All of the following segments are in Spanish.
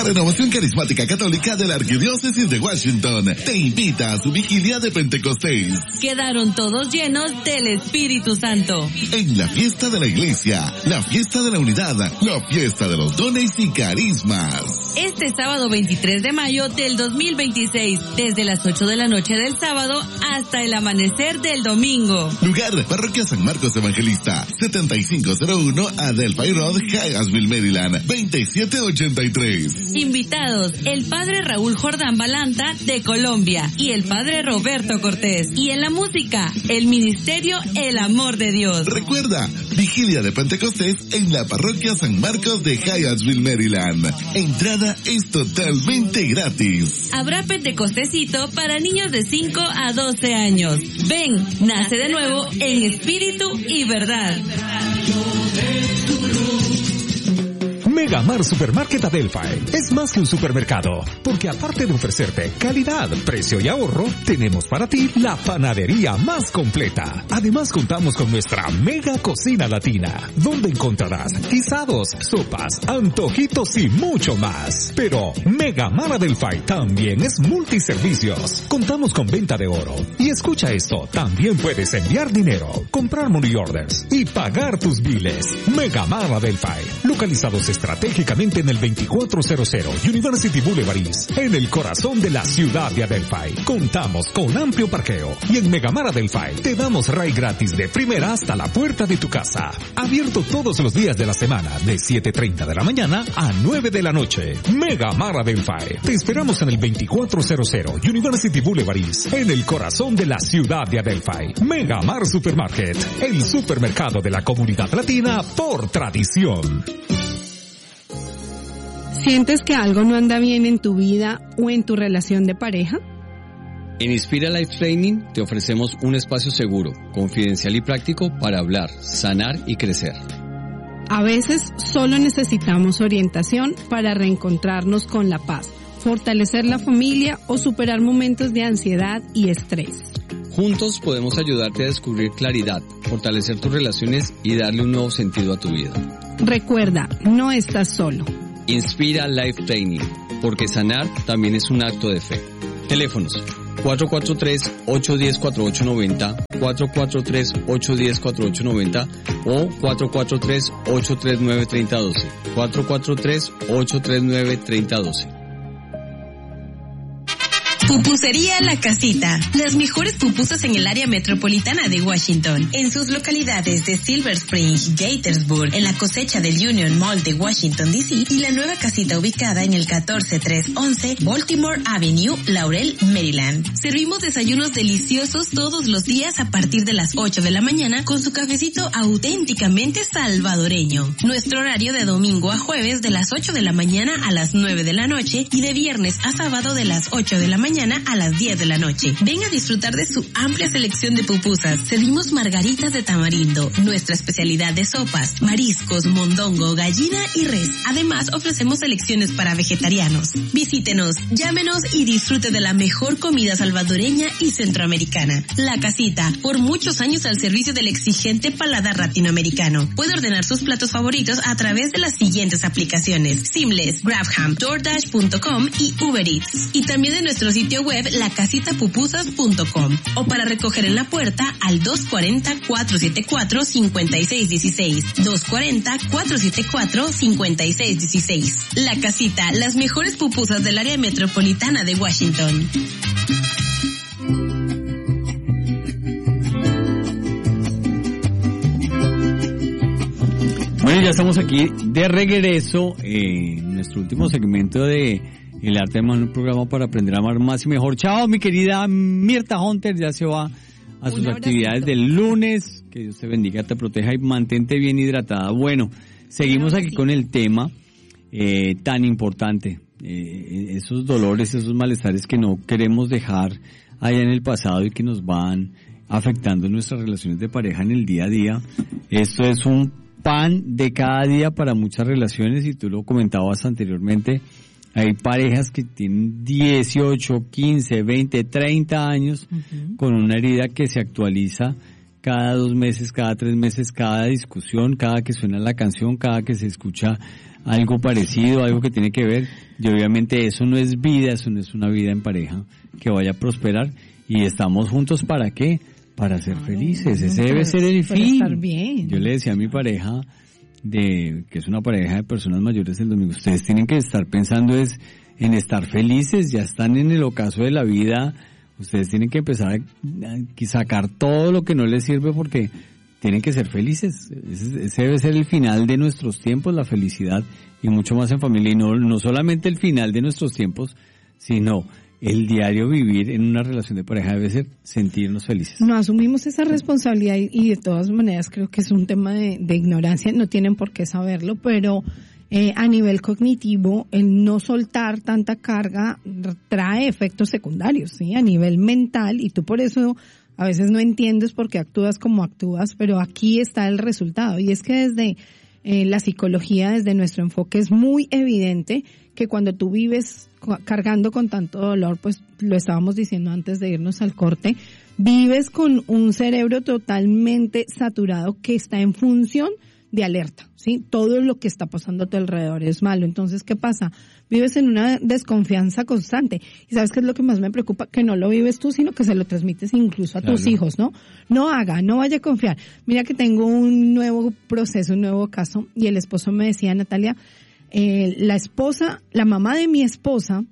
La Renovación Carismática Católica de la Arquidiócesis de Washington te invita a su vigilia de Pentecostés. Quedaron todos llenos del Espíritu Santo. En la fiesta de la iglesia, la fiesta de la unidad, la fiesta de los dones y carismas. Este sábado 23 de mayo del 2026, desde las 8 de la noche del sábado hasta el amanecer del domingo. Lugar, Parroquia San Marcos Evangelista, 7501 Adelphi Road, Hyattsville, Maryland, 2783. Invitados, el Padre Raúl Jordán Balanta de Colombia y el Padre Roberto Cortés. Y en la música, el ministerio El Amor de Dios. Recuerda, vigilia de Pentecostés en la Parroquia San Marcos de Hyattsville, Maryland. Entrada es totalmente gratis. Habrá Pentecostecito para niños de 5 a 12 años. Ven, nace de nuevo en espíritu y verdad. Megamar Supermarket Adelphi es más que un supermercado, porque aparte de ofrecerte calidad, precio y ahorro, tenemos para ti la panadería más completa. Además contamos con nuestra mega cocina latina, donde encontrarás guisados, sopas, antojitos y mucho más. Pero Megamar Adelphi también es multiservicios. Contamos con venta de oro. Y escucha esto, también puedes enviar dinero, comprar money orders y pagar tus biles. Megamar Adelphi, localizados estratégicamente en el 2400 University Boulevard East, en el corazón de la ciudad de Adelphi. Contamos con amplio parqueo y en Megamar Adelphi te damos RAI gratis de primera hasta la puerta de tu casa. Abierto todos los días de la semana de 7:30 de la mañana a 9 de la noche. Megamar Adelphi. Te esperamos en el 2400 University Boulevard East, en el corazón de la ciudad de Adelphi. Megamar Supermarket, el supermercado de la comunidad latina por tradición. ¿Sientes que algo no anda bien en tu vida o en tu relación de pareja? En Inspira Life Training te ofrecemos un espacio seguro, confidencial y práctico para hablar, sanar y crecer. A veces solo necesitamos orientación para reencontrarnos con la paz, fortalecer la familia o superar momentos de ansiedad y estrés. Juntos podemos ayudarte a descubrir claridad, fortalecer tus relaciones y darle un nuevo sentido a tu vida. Recuerda, no estás solo. Inspira Life Training, porque sanar también es un acto de fe. Teléfonos 443-810-4890, 443-810-4890 o 443-839-3012, 443-839-3012. Pupusería La Casita. Las mejores pupusas en el área metropolitana de Washington. En sus localidades de Silver Spring, Gaithersburg, en la cosecha del Union Mall de Washington, D.C. y la nueva casita ubicada en el 14311 Baltimore Avenue, Laurel, Maryland. Servimos desayunos deliciosos todos los días a partir de las 8 de la mañana con su cafecito auténticamente salvadoreño. Nuestro horario de domingo a jueves de las 8 de la mañana a las 9 de la noche y de viernes a sábado de las 8 de la mañana a las 10 de la noche. Ven a disfrutar de su amplia selección de pupusas. Servimos margaritas de tamarindo, nuestra especialidad de sopas, mariscos, mondongo, gallina y res. Además, ofrecemos selecciones para vegetarianos. Visítenos, llámenos y disfrute de la mejor comida salvadoreña y centroamericana. La Casita, por muchos años al servicio del exigente paladar latinoamericano. Puede ordenar sus platos favoritos a través de las siguientes aplicaciones: Seamless, GrabHam, DoorDash.com y Uber Eats. Y también de nuestro sitio web lacasitapupusas.com o para recoger en la puerta al 240-474-5616, 240-474-5616. La Casita, las mejores pupusas del área metropolitana de Washington. Bueno, ya estamos aquí de regreso en nuestro último segmento de El Arte de Amar, un programa para aprender a amar más y mejor. Chao, mi querida Mirta Hunter, ya se va a sus actividades del lunes. Que Dios te bendiga, te proteja y mantente bien hidratada. Bueno, seguimos aquí con el tema tan importante, esos dolores, esos malestares que no queremos dejar allá en el pasado y que nos van afectando nuestras relaciones de pareja en el día a día. Esto es un pan de cada día para muchas relaciones y tú lo comentabas anteriormente. Hay parejas que tienen 18, 15, 20, 30 años con una herida que se actualiza cada 2 meses, cada 3 meses, cada discusión, cada que suena la canción, cada que se escucha algo parecido, algo que tiene que ver. y obviamente eso no es vida, eso no es una vida en pareja que vaya a prosperar, y estamos juntos ¿para qué? Para ser felices, ese debe ser el fin. Estar bien. Yo le decía a mi pareja, que es una pareja de personas mayores el domingo, ustedes tienen que estar pensando en estar felices, ya están en el ocaso de la vida, ustedes tienen que empezar a sacar todo lo que no les sirve porque tienen que ser felices. Ese debe ser el final de nuestros tiempos, la felicidad, y mucho más en familia, y no solamente el final de nuestros tiempos, sino el diario vivir en una relación de pareja debe ser sentirnos felices. No asumimos esa responsabilidad y de todas maneras creo que es un tema de ignorancia, no tienen por qué saberlo, pero a nivel cognitivo el no soltar tanta carga trae efectos secundarios, ¿sí? A nivel mental, y tú por eso a veces no entiendes por qué actúas como actúas, pero aquí está el resultado, y es que desde la psicología, desde nuestro enfoque, es muy evidente que cuando tú vives cargando con tanto dolor, pues lo estábamos diciendo antes de irnos al corte, vives con un cerebro totalmente saturado que está en función de alerta, ¿sí? Todo lo que está pasando a tu alrededor es malo. Entonces, ¿qué pasa? Vives en una desconfianza constante. ¿Y sabes qué es lo que más me preocupa? Que no lo vives tú, sino que se lo transmites incluso a tus hijos, ¿no? No vaya a confiar. Mira que tengo un nuevo proceso, un nuevo caso, y el esposo me decía, Natalia, la mamá de mi esposa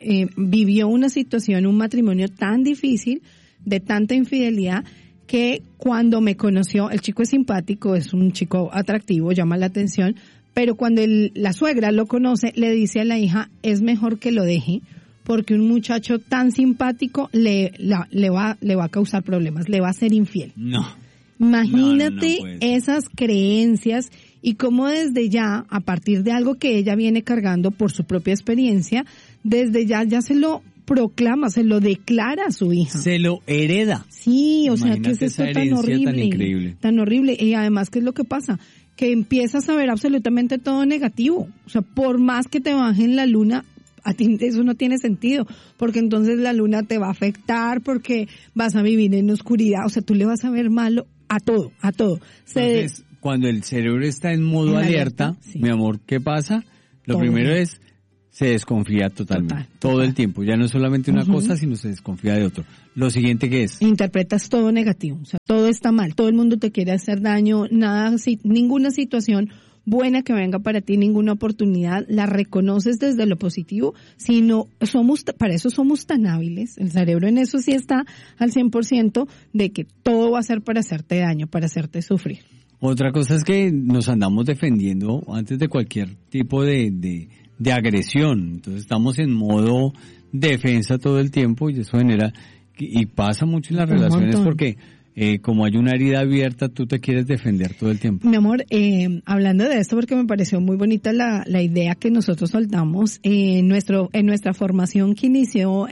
vivió una situación, un matrimonio tan difícil, de tanta infidelidad, que cuando me conoció, el chico es simpático, es un chico atractivo, llama la atención, pero cuando la suegra lo conoce, le dice a la hija, es mejor que lo deje, porque un muchacho tan simpático le va a causar problemas, le va a ser infiel. No. Imagínate No esas creencias y cómo desde ya, a partir de algo que ella viene cargando por su propia experiencia, desde ya se lo proclama, se lo declara a su hija. Se lo hereda. Sí, o sea, que es esto tan horrible. Tan increíble. Tan horrible. Y además, ¿qué es lo que pasa? Que empiezas a ver absolutamente todo negativo. O sea, por más que te bajen la luna, a ti eso no tiene sentido, porque entonces la luna te va a afectar, porque vas a vivir en oscuridad. O sea, tú le vas a ver malo a todo. Entonces, cuando el cerebro está en modo alerta, sí. Mi amor, ¿qué pasa? Lo primero es, se desconfía totalmente, todo el tiempo. Ya no es solamente una cosa, sino se desconfía de otro. Lo siguiente que es, interpretas todo negativo, o sea, todo está mal, todo el mundo te quiere hacer daño, ninguna situación buena que venga para ti, ninguna oportunidad la reconoces desde lo positivo, sino para eso somos tan hábiles, el cerebro en eso sí está al 100% de que todo va a ser para hacerte daño, para hacerte sufrir. Otra cosa es que nos andamos defendiendo antes de cualquier tipo de agresión, entonces estamos en modo defensa todo el tiempo, y eso genera, y pasa mucho en las relaciones porque como hay una herida abierta, tú te quieres defender todo el tiempo. Mi amor, hablando de esto, porque me pareció muy bonita la idea que nosotros soltamos en nuestra formación que inició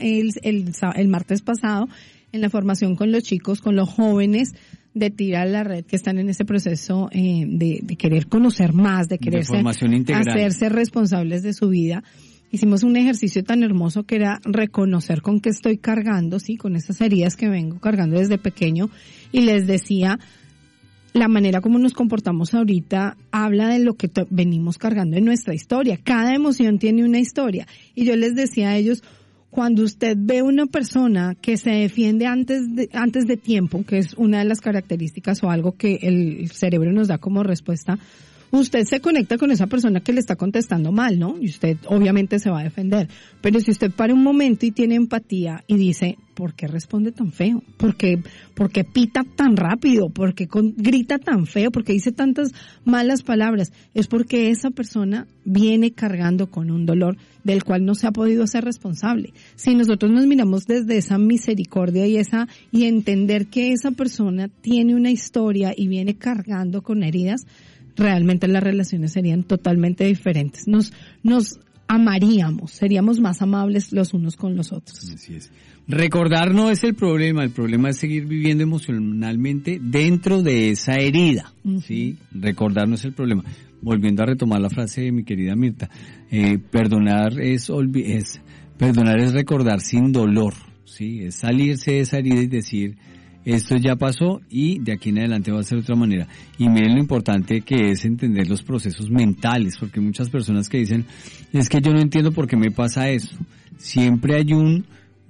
el martes pasado, en la formación con los chicos, con los jóvenes de tirar la red, que están en ese proceso de querer conocer más, de querer hacerse responsables de su vida. Hicimos un ejercicio tan hermoso que era reconocer con qué estoy cargando, sí, con esas heridas que vengo cargando desde pequeño, y les decía, la manera como nos comportamos ahorita habla de lo que venimos cargando en nuestra historia. Cada emoción tiene una historia, y yo les decía a ellos, cuando usted ve una persona que se defiende antes de tiempo, que es una de las características o algo que el cerebro nos da como respuesta, usted se conecta con esa persona que le está contestando mal, ¿no? Y usted obviamente se va a defender. Pero si usted para un momento y tiene empatía y dice, ¿por qué responde tan feo? ¿Por qué pita tan rápido? ¿Por qué grita tan feo? ¿Por qué dice tantas malas palabras? Es porque esa persona viene cargando con un dolor del cual no se ha podido ser responsable. Si nosotros nos miramos desde esa misericordia y entender que esa persona tiene una historia y viene cargando con heridas, realmente las relaciones serían totalmente diferentes. Nos amaríamos, seríamos más amables los unos con los otros. Así es. Recordar no es el problema es seguir viviendo emocionalmente dentro de esa herida, ¿sí? Recordar no es el problema. Volviendo a retomar la frase de mi querida Mirta, perdonar es recordar sin dolor, ¿sí? Es salirse de esa herida y decir, esto ya pasó y de aquí en adelante va a ser de otra manera. Y miren lo importante que es entender los procesos mentales, porque hay muchas personas que dicen, es que yo no entiendo por qué me pasa eso. Siempre hay un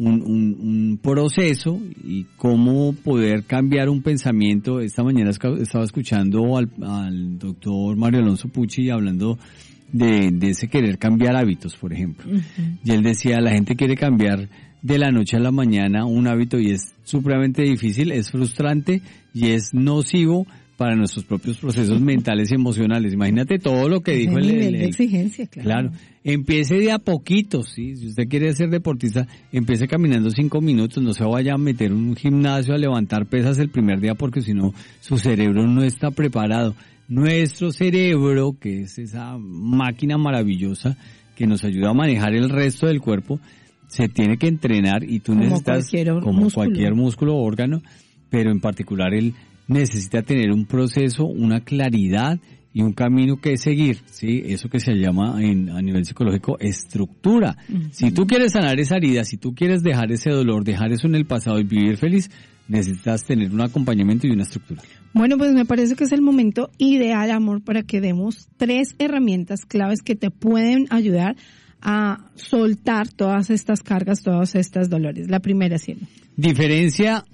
proceso y cómo poder cambiar un pensamiento. Esta mañana estaba escuchando al doctor Mario Alonso Pucci hablando de ese querer cambiar hábitos, por ejemplo. Uh-huh. Y él decía, la gente quiere cambiar de la noche a la mañana un hábito y es supremamente difícil, es frustrante y es nocivo para nuestros propios procesos mentales y emocionales. Imagínate todo lo que dijo el nivel de exigencia, claro. Empiece de a poquitos, ¿sí? Si usted quiere ser deportista, empiece caminando 5 minutos, no se vaya a meter en un gimnasio a levantar pesas el primer día porque si no, su cerebro no está preparado. Nuestro cerebro, que es esa máquina maravillosa que nos ayuda a manejar el resto del cuerpo, se tiene que entrenar y tú necesitas, como cualquier músculo o órgano, pero en particular él necesita tener un proceso, una claridad y un camino que seguir, ¿sí? Eso que se llama a nivel psicológico estructura. Uh-huh. Si tú quieres sanar esa herida, si tú quieres dejar ese dolor, dejar eso en el pasado y vivir feliz, necesitas tener un acompañamiento y una estructura. Bueno, pues me parece que es el momento ideal, amor, para que demos 3 herramientas claves que te pueden ayudar a soltar todas estas cargas, todos estos dolores. La primera, sí. Diferenciar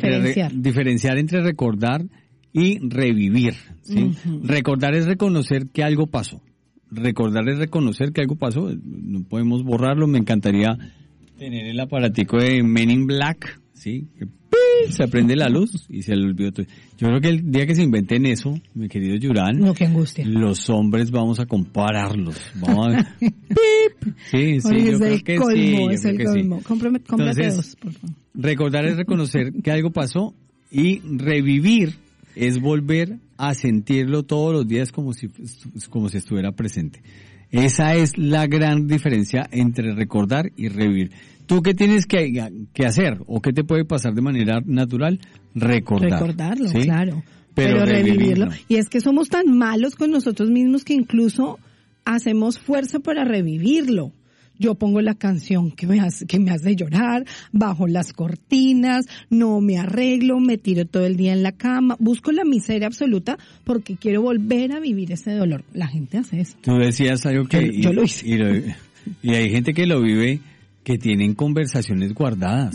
entre recordar y revivir, ¿sí? Uh-huh. Recordar es reconocer que algo pasó. Recordar es reconocer que algo pasó. No podemos borrarlo. Me encantaría tener el aparatico de Men in Black, ¿sí? Que se prende la luz y se le olvidó todo. Yo creo que el día que se inventen eso, mi querido Yurán, no, qué angustia. Los hombres vamos a compararlos. Vamos a... ¡Pip! Sí, yo creo que colmo, sí. Es el colmo. Cómprate 2, por favor. Recordar es reconocer que algo pasó y revivir es volver a sentirlo todos los días como si estuviera presente. Esa es la gran diferencia entre recordar y revivir. ¿Tú qué tienes que hacer o qué te puede pasar de manera natural? Recordarlo, ¿sí? Claro. Pero revivirlo. Y es que somos tan malos con nosotros mismos que incluso hacemos fuerza para revivirlo. Yo pongo la canción que me hace llorar, bajo las cortinas, no me arreglo, me tiro todo el día en la cama, busco la miseria absoluta porque quiero volver a vivir ese dolor. La gente hace eso. Tú decías algo que... Yo lo hice. Y hay gente que lo vive, que tienen conversaciones guardadas.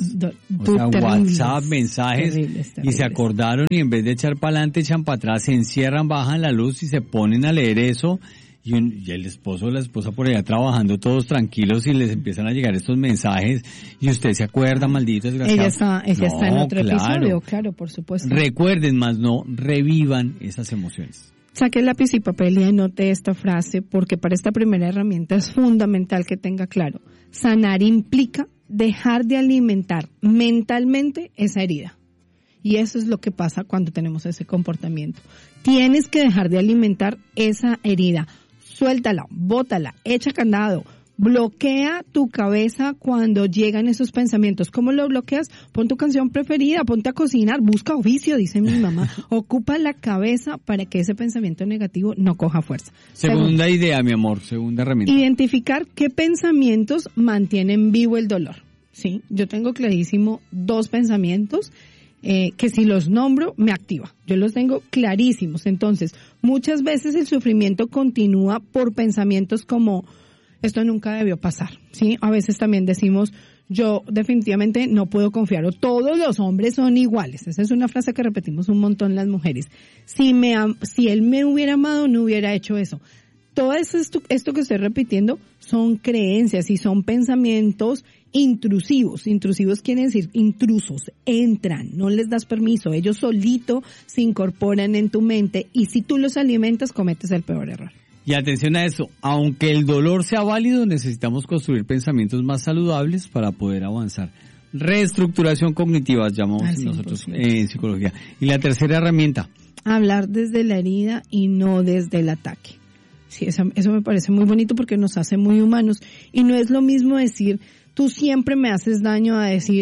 WhatsApp, mensajes, terribles. Y se acordaron y en vez de echar para adelante, echan para atrás, se encierran, bajan la luz y se ponen a leer eso. Y el esposo o la esposa por allá trabajando todos tranquilos y les empiezan a llegar estos mensajes y usted se acuerda, maldito desgraciado. Ella está en otro episodio, claro, por supuesto. Recuerden, más no revivan esas emociones. Saque lápiz y papel y anote esta frase porque para esta primera herramienta es fundamental que tenga claro. Sanar implica dejar de alimentar mentalmente esa herida. Y eso es lo que pasa cuando tenemos ese comportamiento. Tienes que dejar de alimentar esa herida. Suéltala, bótala, echa candado, bloquea tu cabeza cuando llegan esos pensamientos. ¿Cómo lo bloqueas? Pon tu canción preferida, ponte a cocinar, busca oficio, dice mi mamá. Ocupa la cabeza para que ese pensamiento negativo no coja fuerza. Segunda idea, mi amor, segunda herramienta. Identificar qué pensamientos mantienen vivo el dolor. Sí, yo tengo clarísimo 2 pensamientos que si los nombro me activa. Yo los tengo clarísimos. Entonces, muchas veces el sufrimiento continúa por pensamientos como esto nunca debió pasar, ¿sí? A veces también decimos yo definitivamente no puedo confiar o todos los hombres son iguales. Esa es una frase que repetimos un montón las mujeres. Si él me hubiera amado no hubiera hecho eso. Todo esto que estoy repitiendo son creencias y son pensamientos intrusivos. Intrusivos quiere decir intrusos, entran, no les das permiso, ellos solito se incorporan en tu mente y si tú los alimentas cometes el peor error. Y atención a eso, aunque el dolor sea válido, necesitamos construir pensamientos más saludables para poder avanzar. Reestructuración cognitiva llamamos nosotros en psicología. Y la tercera herramienta. Hablar desde la herida y no desde el ataque. Sí, eso me parece muy bonito porque nos hace muy humanos. Y no es lo mismo decir, tú siempre me haces daño a decir,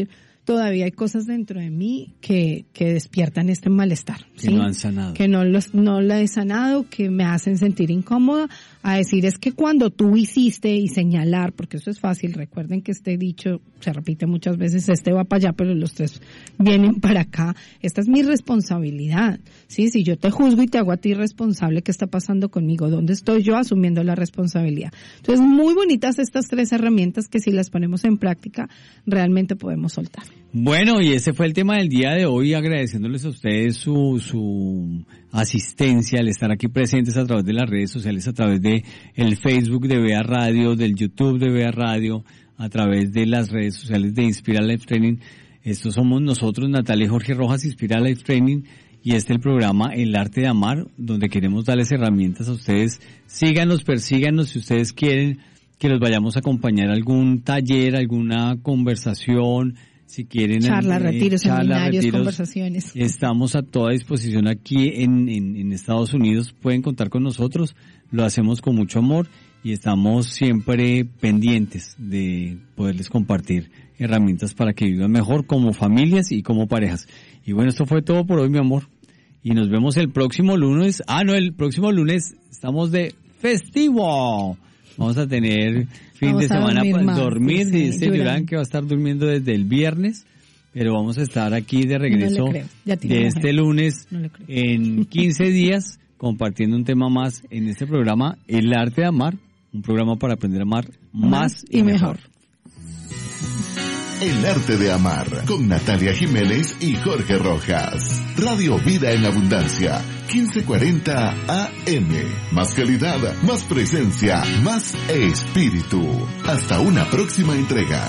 todavía hay cosas dentro de mí que despiertan este malestar. Que ¿sí? no han sanado. Que no la he sanado, que me hacen sentir incómoda, a decir es que cuando tú hiciste y señalar, porque eso es fácil, recuerden que este dicho se repite muchas veces, este va para allá, pero los tres vienen para acá. Esta es mi responsabilidad, ¿sí? Si yo te juzgo y te hago a ti responsable, ¿qué está pasando conmigo? ¿Dónde estoy yo asumiendo la responsabilidad? Entonces, muy bonitas estas 3 herramientas que si las ponemos en práctica, realmente podemos soltar. Bueno, y ese fue el tema del día de hoy, agradeciéndoles a ustedes su asistencia, al estar aquí presentes a través de las redes sociales, a través de el Facebook de BA Radio, del YouTube de BA Radio, a través de las redes sociales de Inspira Life Training. Estos somos nosotros, Natalia y Jorge Rojas, Inspira Life Training, y este es el programa El Arte de Amar, donde queremos darles herramientas a ustedes. Síganos, persíganos si ustedes quieren que los vayamos a acompañar a algún taller, alguna conversación, si quieren charlas, retiros, seminarios, conversaciones. Estamos a toda disposición aquí en Estados Unidos. Pueden contar con nosotros. Lo hacemos con mucho amor y estamos siempre pendientes de poderles compartir herramientas para que vivan mejor como familias y como parejas. Y bueno, esto fue todo por hoy, mi amor. Y nos vemos el próximo lunes. El próximo lunes estamos de festivo. Vamos a tener fin de semana para dormir. Dice Yurán que va a estar durmiendo desde el viernes, pero vamos a estar aquí de regreso de este lunes en 15 días compartiendo un tema más en este programa, El Arte de Amar, un programa para aprender a amar más y mejor. El Arte de Amar, con Natalia Jiménez y Jorge Rojas. Radio Vida en Abundancia, 1540 AM. Más calidad, más presencia, más espíritu. Hasta una próxima entrega.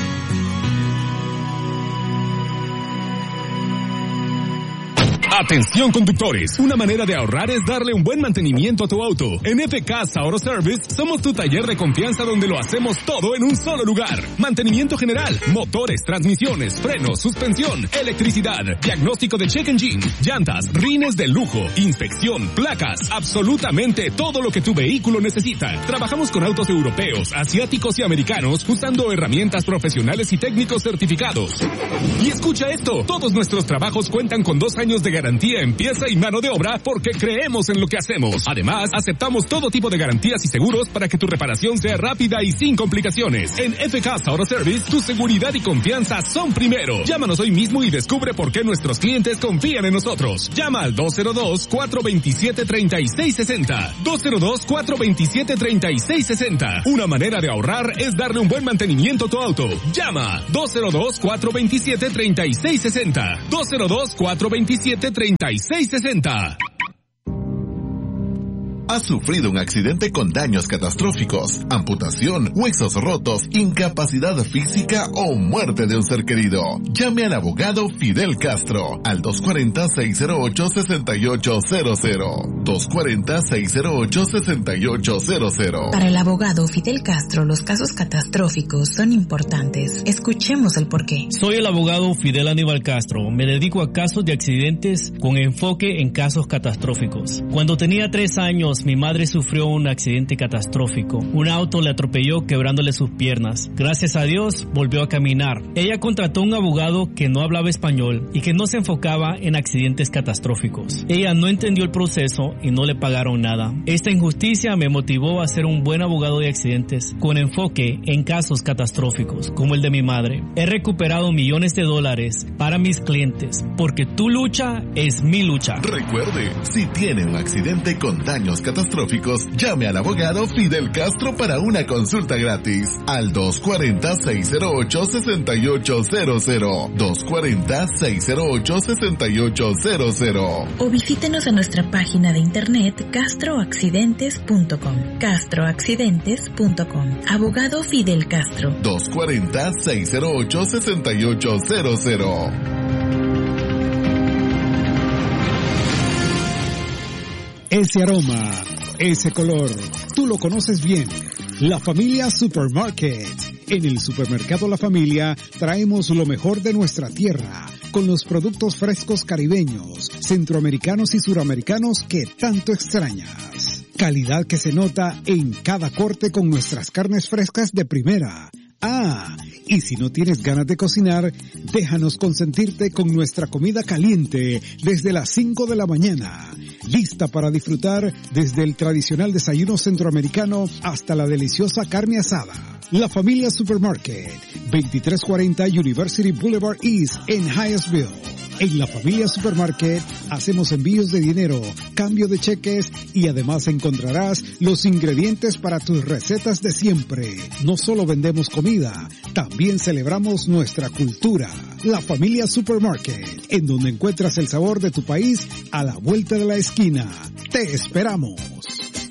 Atención conductores, una manera de ahorrar es darle un buen mantenimiento a tu auto. En FK Auto Service somos tu taller de confianza donde lo hacemos todo en un solo lugar. Mantenimiento general, motores, transmisiones, frenos, suspensión, electricidad, diagnóstico de check engine, llantas, rines de lujo, inspección, placas, absolutamente todo lo que tu vehículo necesita. Trabajamos con autos europeos, asiáticos y americanos usando herramientas profesionales y técnicos certificados. Y escucha esto, todos nuestros trabajos cuentan con 2 años de garantía en pieza y mano de obra porque creemos en lo que hacemos. Además, aceptamos todo tipo de garantías y seguros para que tu reparación sea rápida y sin complicaciones. En FK Auto Service, tu seguridad y confianza son primero. Llámanos hoy mismo y descubre por qué nuestros clientes confían en nosotros. Llama al 202-427-3660. 202-427-3660. Una manera de ahorrar es darle un buen mantenimiento a tu auto. Llama 202-427-3660. 202-427-3660. ¿Has sufrido un accidente con daños catastróficos, amputación, huesos rotos, incapacidad física o muerte de un ser querido? Llame al abogado Fidel Castro al 240-608-6800. 240-608-6800. Para el abogado Fidel Castro, los casos catastróficos son importantes. Escuchemos el porqué. Soy el abogado Fidel Aníbal Castro. Me dedico a casos de accidentes con enfoque en casos catastróficos. Cuando tenía 3 años, mi madre sufrió un accidente catastrófico. Un auto le atropelló quebrándole sus piernas. Gracias a Dios, volvió a caminar. Ella contrató un abogado que no hablaba español y que no se enfocaba en accidentes catastróficos. Ella no entendió el proceso y no le pagaron nada. Esta injusticia me motivó a ser un buen abogado de accidentes con enfoque en casos catastróficos, como el de mi madre. He recuperado millones de dólares para mis clientes, porque tu lucha es mi lucha. Recuerde, si tiene un accidente con daños catastróficos, llame al abogado Fidel Castro para una consulta gratis al 240-608-6800. 240-608-6800. O visítenos en nuestra página de internet castroaccidentes.com. castroaccidentes.com. Abogado Fidel Castro. 240-608-6800. Ese aroma, ese color, tú lo conoces bien. La Familia Supermarket. En el supermercado La Familia traemos lo mejor de nuestra tierra, con los productos frescos caribeños, centroamericanos y suramericanos que tanto extrañas. Calidad que se nota en cada corte con nuestras carnes frescas de primera. Y si no tienes ganas de cocinar, déjanos consentirte con nuestra comida caliente desde las 5 de la mañana. Lista para disfrutar desde el tradicional desayuno centroamericano hasta la deliciosa carne asada. La Familia Supermarket, 2340 University Boulevard East en Hyattsville. En La Familia Supermarket hacemos envíos de dinero, cambio de cheques y además encontrarás los ingredientes para tus recetas de siempre. No solo vendemos comida, también celebramos nuestra cultura. La Familia Supermarket, en donde encuentras el sabor de tu país a la vuelta de la esquina. ¡Te esperamos!